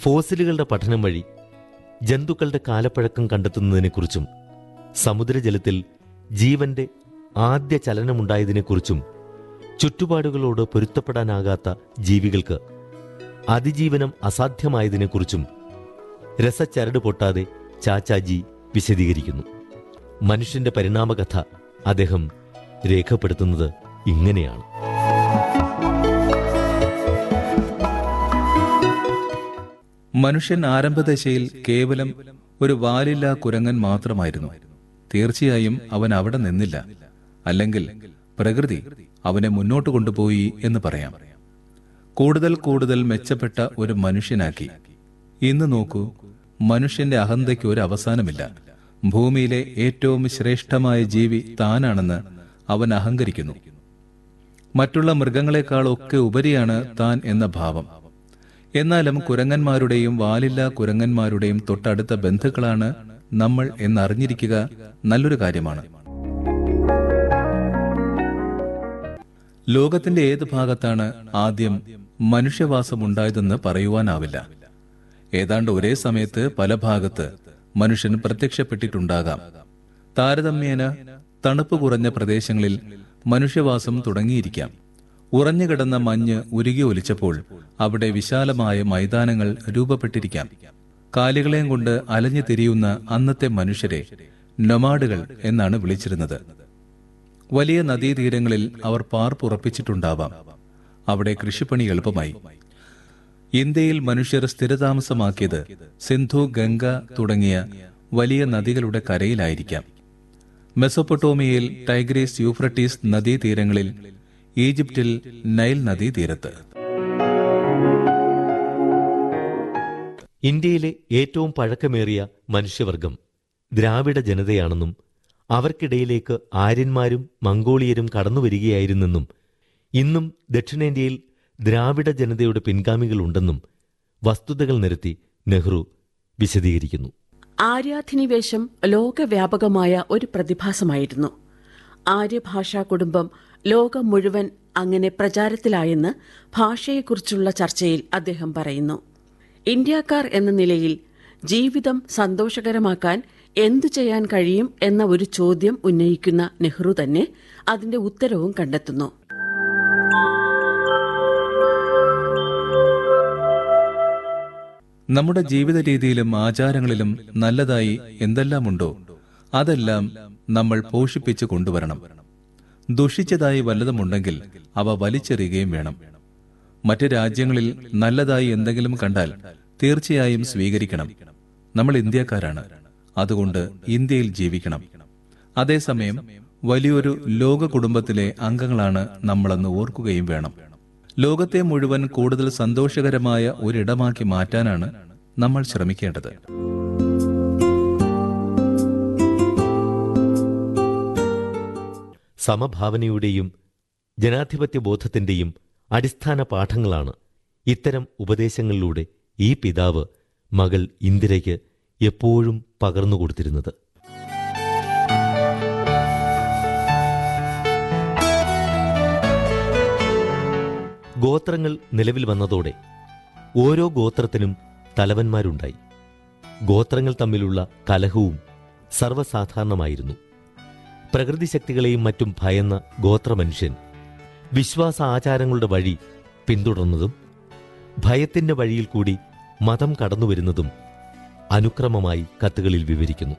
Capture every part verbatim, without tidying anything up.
ഫോസിലുകളുടെ പഠനം വഴി ജന്തുക്കളുടെ കാലപ്പഴക്കം കണ്ടെത്തുന്നതിനെക്കുറിച്ചും സമുദ്രജലത്തിൽ ജീവന്റെ ആദ്യ ചലനമുണ്ടായതിനെക്കുറിച്ചും ചുറ്റുപാടുകളോട് പൊരുത്തപ്പെടാനാകാത്ത ജീവികൾക്ക് അതിജീവനം അസാധ്യമായതിനെക്കുറിച്ചും രസച്ചരട് പൊട്ടാതെ ചാച്ചാജി വിശദീകരിക്കുന്നു. മനുഷ്യന്റെ പരിണാമകഥ അദ്ദേഹം രേഖപ്പെടുത്തുന്നത് ഇങ്ങനെയാണ്. മനുഷ്യൻ ആരംഭദശയിൽ കേവലം ഒരു വാലില്ലാ കുരങ്ങൻ മാത്രമായിരുന്നു. തീർച്ചയായും അവൻ അവിടെ നിന്നില്ല, അല്ലെങ്കിൽ പ്രകൃതി അവനെ മുന്നോട്ട് കൊണ്ടുപോയി എന്ന് പറയാം. കൂടുതൽ കൂടുതൽ മെച്ചപ്പെട്ട ഒരു മനുഷ്യനാക്കി. ഇന്ന് നോക്കൂ, മനുഷ്യന്റെ അഹന്തയ്ക്ക് ഒരു അവസാനമില്ല. ഭൂമിയിലെ ഏറ്റവും ശ്രേഷ്ഠമായ ജീവി താനാണെന്ന് അവൻ അഹങ്കരിക്കുന്നു. മറ്റുള്ള മൃഗങ്ങളെക്കാളൊക്കെ ഉപരിയാണ് താൻ എന്ന ഭാവം. എന്നാലും കുരങ്ങന്മാരുടെയും വാലില്ലാ കുരങ്ങന്മാരുടെയും തൊട്ടടുത്ത ബന്ധുക്കളാണ് നമ്മൾ എന്നറിഞ്ഞിരിക്കുക നല്ലൊരു കാര്യമാണ്. ലോകത്തിന്റെ ഏത് ഭാഗത്താണ് ആദ്യം മനുഷ്യവാസം ഉണ്ടായതെന്ന് പറയുവാനാവില്ല. ഏതാണ്ട് ഒരേ സമയത്ത് പല ഭാഗത്ത് മനുഷ്യൻ പ്രത്യക്ഷപ്പെട്ടിട്ടുണ്ടാകാം. താരതമ്യേന തണുപ്പ് കുറഞ്ഞ പ്രദേശങ്ങളിൽ മനുഷ്യവാസം തുടങ്ങിയിരിക്കാം. ഉറഞ്ഞുകിടന്ന മഞ്ഞ് ഉരുകി ഒലിച്ചപ്പോൾ അവിടെ വിശാലമായ മൈതാനങ്ങൾ രൂപപ്പെട്ടിരിക്കാം. കാലികളെയും കൊണ്ട് അലഞ്ഞു തിരിയുന്ന അന്നത്തെ മനുഷ്യരെ നൊമാഡുകൾ എന്നാണ് വിളിച്ചിരുന്നത്. വലിയ നദീതീരങ്ങളിൽ അവർ പാർപ്പുറപ്പിച്ചിട്ടുണ്ടാവാം. അവിടെ കൃഷിപ്പണി എളുപ്പമായി. ഇന്ത്യയിൽ മനുഷ്യർ സ്ഥിരതാമസമാക്കിയത് സിന്ധു, ഗംഗ തുടങ്ങിയ വലിയ നദികളുടെ കരയിലായിരിക്കാം. മെസൊപ്പൊട്ടോമിയയിൽ ടൈഗ്രീസ്, യൂഫ്രട്ടീസ് നദീതീരങ്ങളിൽ, ഈജിപ്തിൽ നൈൽ നദീതീരത്ത്. ഇന്ത്യയിലെ ഏറ്റവും പഴക്കമേറിയ മനുഷ്യവർഗം ദ്രാവിഡ ജനതയാണെന്നും അവർക്കിടയിലേക്ക് ആര്യന്മാരും മംഗോളിയരും കടന്നുവരികയായിരുന്നെന്നും ഇന്നും ദക്ഷിണേന്ത്യയിൽ ദ്രാവിഡ ജനതയുടെ പിൻഗാമികളുണ്ടെന്നും വസ്തുതകൾ നിരത്തി നെഹ്റു വിശദീകരിക്കുന്നു. ആര്യാധിനിവേശം ലോകവ്യാപകമായ ഒരു പ്രതിഭാസമായിരുന്നു. ആര്യഭാഷാ കുടുംബം ലോകം മുഴുവൻ അങ്ങനെ പ്രചാരത്തിലായെന്ന് ഭാഷയെക്കുറിച്ചുള്ള ചർച്ചയിൽ അദ്ദേഹം പറയുന്നു. ഇന്ത്യക്കാർ എന്ന നിലയിൽ ജീവിതം സന്തോഷകരമാക്കാൻ എന്തു ചെയ്യാൻ കഴിയും എന്ന ഒരു ചോദ്യം ഉന്നയിക്കുന്ന നെഹ്റു തന്നെ അതിന്റെ ഉത്തരവും കണ്ടെത്തുന്നു. നമ്മുടെ ജീവിത രീതിയിലും ആചാരങ്ങളിലും നല്ലതായി എന്തെല്ലാമുണ്ടോ അതെല്ലാം നമ്മൾ പോഷിപ്പിച്ചു കൊണ്ടുവരണം. ദുഷിച്ചതായി വല്ലതുമുണ്ടെങ്കിൽ അവ വലിച്ചെറിയുകയും വേണം. മറ്റ് രാജ്യങ്ങളിൽ നല്ലതായി എന്തെങ്കിലും കണ്ടാൽ തീർച്ചയായും സ്വീകരിക്കണം. നമ്മൾ ഇന്ത്യക്കാരാണ്, അതുകൊണ്ട് ഇന്ത്യയിൽ ജീവിക്കണം. അതേസമയം വലിയൊരു ലോക കുടുംബത്തിലെ അംഗങ്ങളാണ് നമ്മളെന്ന് ഓർക്കുകയും വേണം. ലോകത്തെ മുഴുവൻ കൂടുതൽ സന്തോഷകരമായ ഒരിടമാക്കി മാറ്റാനാണ് നമ്മൾ ശ്രമിക്കേണ്ടത്. സമഭാവനയുടെയും ജനാധിപത്യ ബോധത്തിന്റെയും അടിസ്ഥാന പാഠങ്ങളാണ് ഇത്തരം ഉപദേശങ്ങളിലൂടെ ഈ പിതാവ് മകൾ ഇന്ദിരയ്ക്ക് എപ്പോഴും പകർന്നുകൊടുത്തിരുന്നത്. ഗോത്രങ്ങൾ നിലവിൽ വന്നതോടെ ഓരോ ഗോത്രത്തിനും തലവന്മാരുണ്ടായി. ഗോത്രങ്ങൾ തമ്മിലുള്ള കലഹവും സർവ്വസാധാരണമായിരുന്നു. പ്രകൃതിശക്തികളെയും മറ്റും ഭയന്ന ഗോത്രമനുഷ്യൻ വിശ്വാസ ആചാരങ്ങളുടെ വഴി പിന്തുടർന്നതും ഭയത്തിന്റെ വഴിയിൽ കൂടി മതം കടന്നുവരുന്നതും അനുക്രമമായി കത്തുകളിൽ വിവരിക്കുന്നു.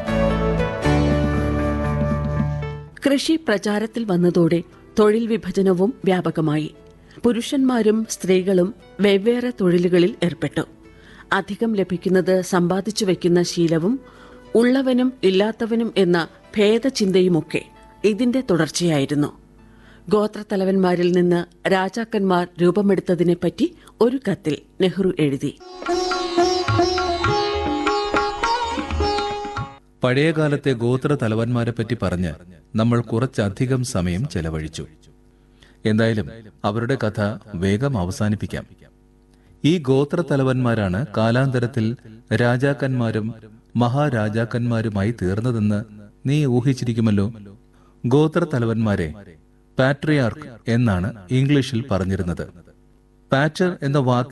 കൃഷി പ്രചാരത്തിൽ വന്നതോടെ തൊഴിൽ വിഭജനവും വ്യാപകമായി. പുരുഷന്മാരും സ്ത്രീകളും വെവ്വേറെ തൊഴിലുകളിൽ ഏർപ്പെട്ടു. അധികം ലഭിക്കുന്നത് സമ്പാദിച്ചു വയ്ക്കുന്ന ശീലവും ഉള്ളവനും ഇല്ലാത്തവനും എന്ന ഭേദചിന്തയുമൊക്കെ ഇതിന്റെ തുടർച്ചയായിരുന്നു. ഗോത്രത്തലവന്മാരിൽ നിന്ന് രാജാക്കന്മാർ രൂപമെടുത്തതിനെപ്പറ്റി ഒരു കത്തിൽ നെഹ്റു എഴുതി. പഴയകാലത്തെ ഗോത്ര തലവന്മാരെപ്പറ്റി പറഞ്ഞ് നമ്മൾ കുറച്ചധികം സമയം ചെലവഴിച്ചു. എന്തായാലും അവരുടെ കഥ വേഗം അവസാനിപ്പിക്കാം. ഈ ഗോത്ര തലവന്മാരാണ് കാലാന്തരത്തിൽ രാജാക്കന്മാരും മഹാരാജാക്കന്മാരുമായി തീർന്നതെന്ന് നീ ഊഹിച്ചിരിക്കുമല്ലോ. ഗോത്ര തലവന്മാരെ പാട്രിയാർക്ക് എന്നാണ് ഇംഗ്ലീഷിൽ പറഞ്ഞിരുന്നത്. പാറ്റർ എന്ന വാക്ക്